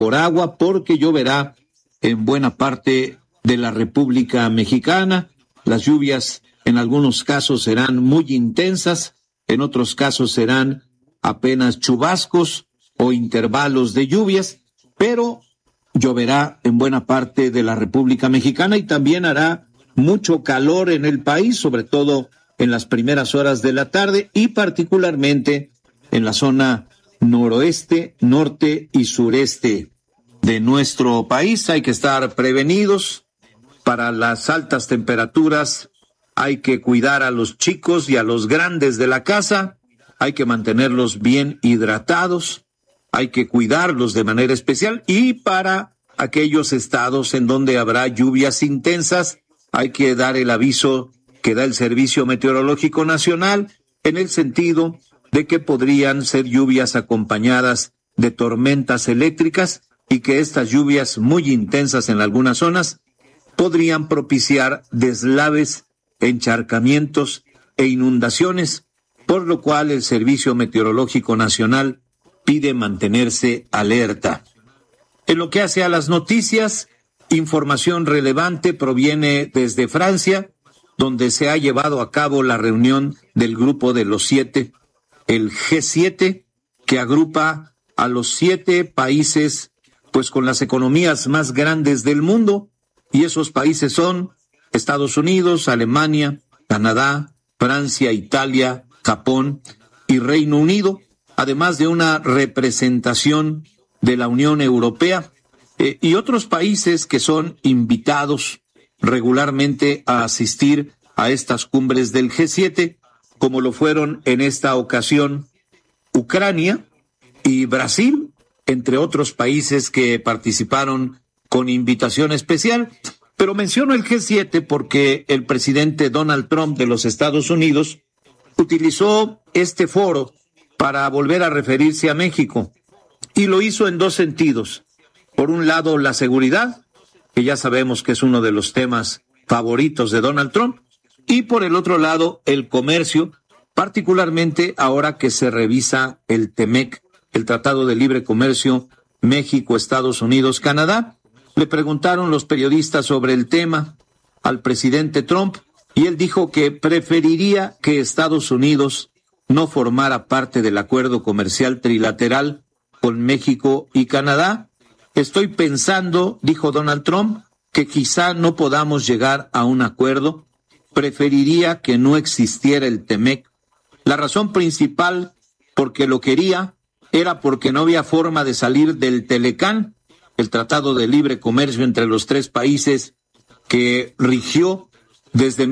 por agua, porque lloverá en buena parte de la República Mexicana. Las lluvias en algunos casos serán muy intensas, en otros casos serán apenas chubascos o intervalos de lluvias, pero lloverá en buena parte de la República Mexicana y también hará mucho calor en el país, sobre todo en las primeras horas de la tarde y particularmente en la zona noroeste, norte y sureste de nuestro país. Hay que estar prevenidos para las altas temperaturas, hay que cuidar a los chicos y a los grandes de la casa, hay que mantenerlos bien hidratados, hay que cuidarlos de manera especial y para aquellos estados en donde habrá lluvias intensas, hay que dar el aviso que da el Servicio Meteorológico Nacional en el sentido de que podrían ser lluvias acompañadas de tormentas eléctricas y que estas lluvias muy intensas en algunas zonas podrían propiciar deslaves, encharcamientos e inundaciones, por lo cual el Servicio Meteorológico Nacional pide mantenerse alerta. En lo que hace a las noticias, información relevante proviene desde Francia, donde se ha llevado a cabo la reunión del Grupo de los 7, el G7, que agrupa a los 7 países, pues con las economías más grandes del mundo, y esos países son Estados Unidos, Alemania, Canadá, Francia, Italia, Japón y Reino Unido, además de una representación de la Unión Europea y otros países que son invitados regularmente a asistir a estas cumbres del G7, como lo fueron en esta ocasión Ucrania y Brasil, entre otros países que participaron con invitación especial. Pero menciono el G7 porque el presidente Donald Trump de los Estados Unidos utilizó este foro para volver a referirse a México y lo hizo en dos sentidos. Por un lado, la seguridad, que ya sabemos que es uno de los temas favoritos de Donald Trump, y por el otro lado, el comercio, particularmente ahora que se revisa el TEMEC, el Tratado de Libre Comercio México, Estados Unidos, Canadá. Le preguntaron los periodistas sobre el tema al presidente Trump y él dijo que preferiría que Estados Unidos no formara parte del acuerdo comercial trilateral con México y Canadá. Estoy pensando, dijo Donald Trump, que quizá no podamos llegar a un acuerdo. Preferiría que no existiera el TEMEC. La razón principal porque lo quería era porque no había forma de salir del TELECAN, el Tratado de Libre Comercio entre los 3 países que rigió desde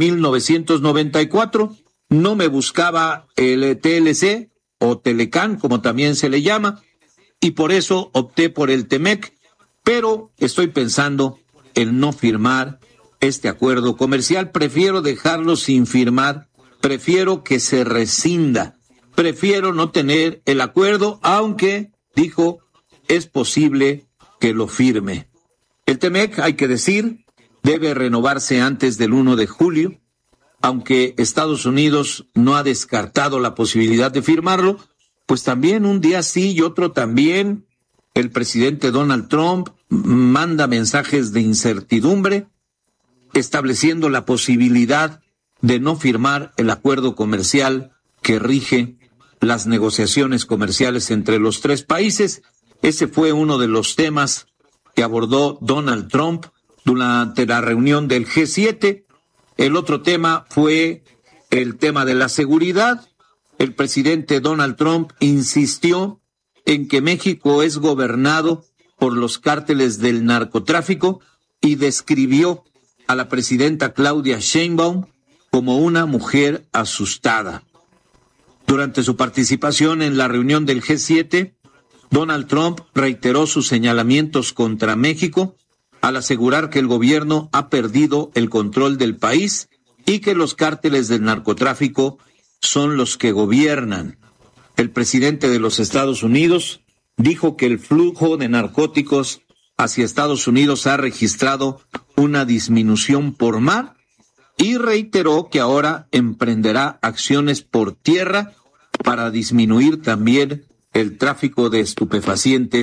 1994. No me buscaba el TLC o TELECAN, como también se le llama, y por eso opté por el TEMEC, pero estoy pensando en no firmar este acuerdo comercial. Prefiero dejarlo sin firmar, prefiero que se rescinda, prefiero no tener el acuerdo, aunque, dijo, es posible que lo firme. El TEMEC, hay que decir, debe renovarse antes del 1 de julio, aunque Estados Unidos no ha descartado la posibilidad de firmarlo, pues también un día sí y otro también. El presidente Donald Trump manda mensajes de incertidumbre, estableciendo la posibilidad de no firmar el acuerdo comercial que rige las negociaciones comerciales entre los 3 países. Ese fue uno de los temas que abordó Donald Trump durante la reunión del G7. El otro tema fue el tema de la seguridad. El presidente Donald Trump insistió en que México es gobernado por los cárteles del narcotráfico y describió a la presidenta Claudia Sheinbaum como una mujer asustada. Durante su participación en la reunión del G7, Donald Trump reiteró sus señalamientos contra México al asegurar que el gobierno ha perdido el control del país y que los cárteles del narcotráfico son los que gobiernan. El presidente de los Estados Unidos dijo que el flujo de narcóticos hacia Estados Unidos ha registrado una disminución por mar y reiteró que ahora emprenderá acciones por tierra para disminuir también el tráfico de estupefacientes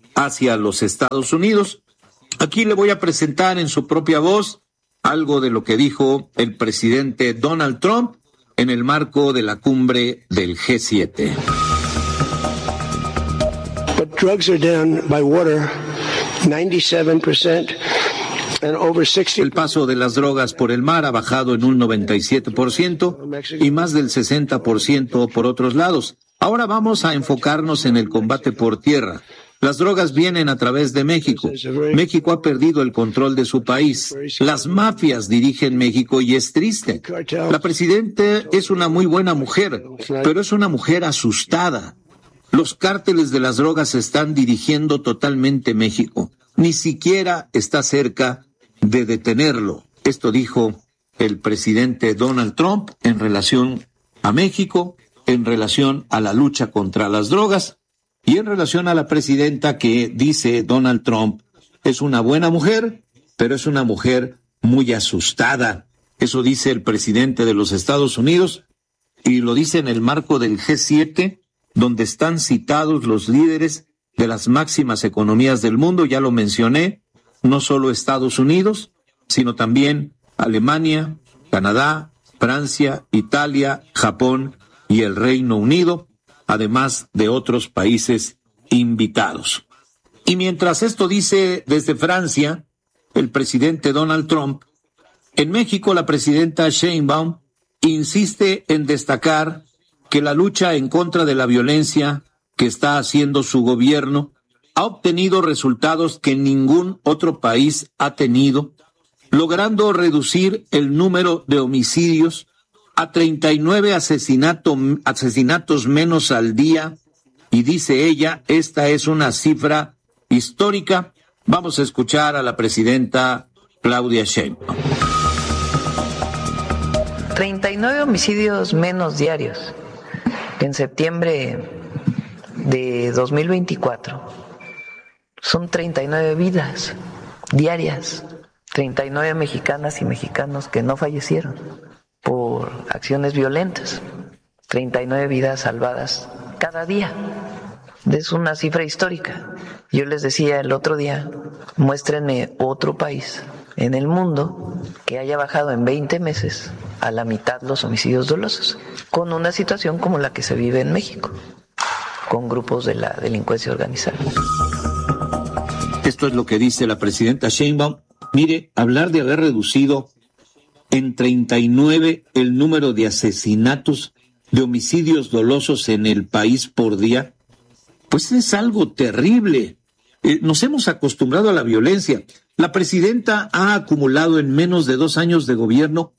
hacia los Estados Unidos. Aquí le voy a presentar en su propia voz algo de lo que dijo el presidente Donald Trump en el marco de la cumbre del G7. But drugs are down by water 97%. El paso de las drogas por el mar ha bajado en un 97% y más del 60% por otros lados. Ahora vamos a enfocarnos en el combate por tierra. Las drogas vienen a través de México. México ha perdido el control de su país. Las mafias dirigen México y es triste. La presidenta es una muy buena mujer, pero es una mujer asustada. Los cárteles de las drogas están dirigiendo totalmente México. Ni siquiera está cerca de detenerlo. Esto dijo el presidente Donald Trump en relación a México, en relación a la lucha contra las drogas y en relación a la presidenta que dice Donald Trump es una buena mujer, pero es una mujer muy asustada. Eso dice el presidente de los Estados Unidos y lo dice en el marco del G7, donde están citados los líderes de las máximas economías del mundo, ya lo mencioné, no solo Estados Unidos, sino también Alemania, Canadá, Francia, Italia, Japón y el Reino Unido, además de otros países invitados. Y mientras esto dice desde Francia el presidente Donald Trump, en México la presidenta Sheinbaum insiste en destacar que la lucha en contra de la violencia que está haciendo su gobierno ha obtenido resultados que ningún otro país ha tenido, logrando reducir el número de homicidios a 39 asesinatos menos al día, y dice ella, esta es una cifra histórica. Vamos a escuchar a la presidenta Claudia Sheinbaum. 39 homicidios menos diarios en septiembre de 2024. Son 39 vidas diarias, 39 mexicanas y mexicanos que no fallecieron por acciones violentas, 39 vidas salvadas cada día. Es una cifra histórica. Yo les decía el otro día, muéstrenme otro país en el mundo que haya bajado en 20 meses a la mitad los homicidios dolosos, con una situación como la que se vive en México, con grupos de la delincuencia organizada. Esto es lo que dice la presidenta Sheinbaum. Mire, hablar de haber reducido en 39 el número de asesinatos, de homicidios dolosos en el país por día, pues es algo terrible. Nos hemos acostumbrado a la violencia. La presidenta ha acumulado en menos de 2 años de gobierno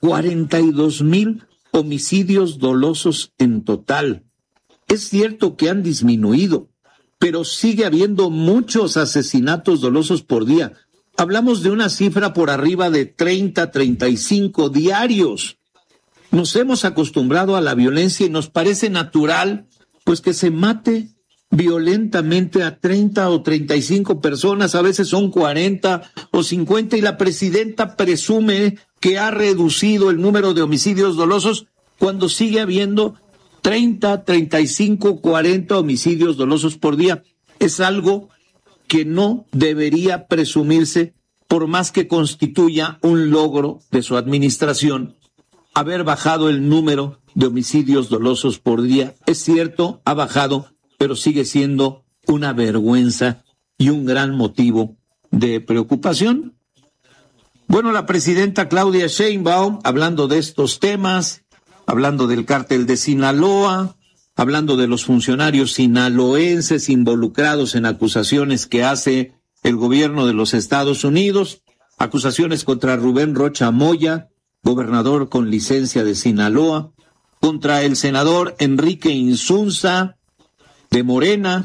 42,000 homicidios dolosos en total. Es cierto que han disminuido, pero sigue habiendo muchos asesinatos dolosos por día. Hablamos de una cifra por arriba de 30, 35 diarios. Nos hemos acostumbrado a la violencia y nos parece natural, pues, que se mate violentamente a 30 o 35 personas, a veces son 40 o 50, y la presidenta presume que ha reducido el número de homicidios dolosos cuando sigue habiendo 30, 35, 40 homicidios dolosos por día. Es algo que no debería presumirse, por más que constituya un logro de su administración, haber bajado el número de homicidios dolosos por día. Es cierto, ha bajado, pero sigue siendo una vergüenza y un gran motivo de preocupación. Bueno, la presidenta Claudia Sheinbaum, hablando de estos temas, hablando del cártel de Sinaloa, hablando de los funcionarios sinaloenses involucrados en acusaciones que hace el gobierno de los Estados Unidos, acusaciones contra Rubén Rocha Moya, gobernador con licencia de Sinaloa, contra el senador Enrique Insunza de Morena,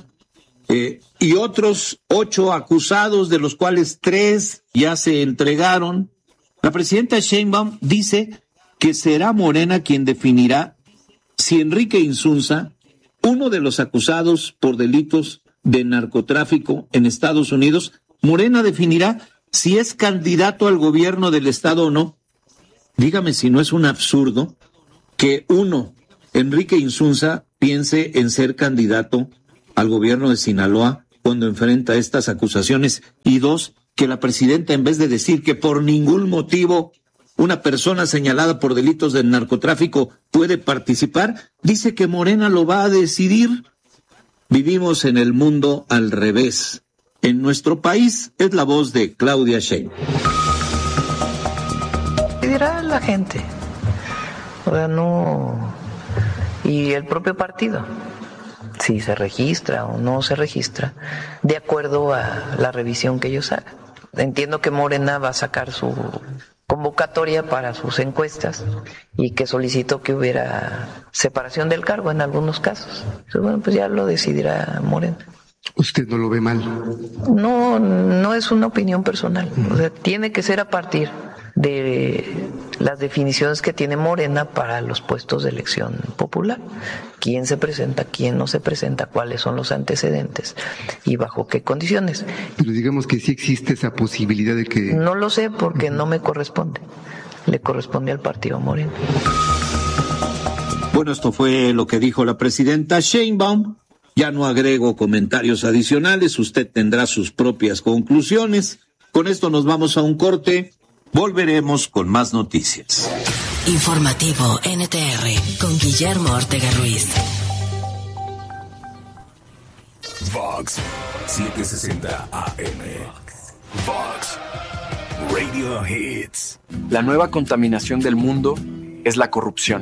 y otros 8 acusados, de los cuales 3 ya se entregaron. La presidenta Sheinbaum dice que será Morena quien definirá si Enrique Insunza, uno de los acusados por delitos de narcotráfico en Estados Unidos, Morena definirá si es candidato al gobierno del estado o no. Dígame si no es un absurdo que Enrique Insunza, piense en ser candidato al gobierno de Sinaloa cuando enfrenta estas acusaciones. Y dos, que la presidenta, en vez de decir que por ningún motivo una persona señalada por delitos de narcotráfico puede participar, dice que Morena lo va a decidir. Vivimos en el mundo al revés. En nuestro país es la voz de Claudia Sheinbaum. ¿Qué dirá la gente? O sea, no. Y el propio partido, si se registra o no se registra, de acuerdo a la revisión que ellos hagan. Entiendo que Morena va a sacar su convocatoria para sus encuestas y que solicitó que hubiera separación del cargo en algunos casos. Entonces, bueno, pues ya lo decidirá Morena. ¿Usted no lo ve mal? No es una opinión personal. O sea, tiene que ser a partir de las definiciones que tiene Morena para los puestos de elección popular. ¿Quién se presenta, quién no se presenta, cuáles son los antecedentes y bajo qué condiciones? Pero digamos que sí existe esa posibilidad de que... No lo sé porque no me corresponde. Le corresponde al partido Morena. Bueno, esto fue lo que dijo la presidenta Sheinbaum. Ya no agrego comentarios adicionales. Usted tendrá sus propias conclusiones. Con esto nos vamos a un corte. Volveremos con más noticias. Informativo NTR con Guillermo Ortega Ruiz. Vox 760 AM. Vox Radio Hits. La nueva contaminación del mundo es la corrupción.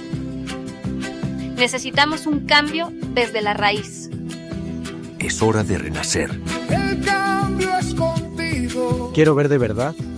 Necesitamos un cambio desde la raíz. Es hora de renacer. El cambio es contigo. Quiero ver de verdad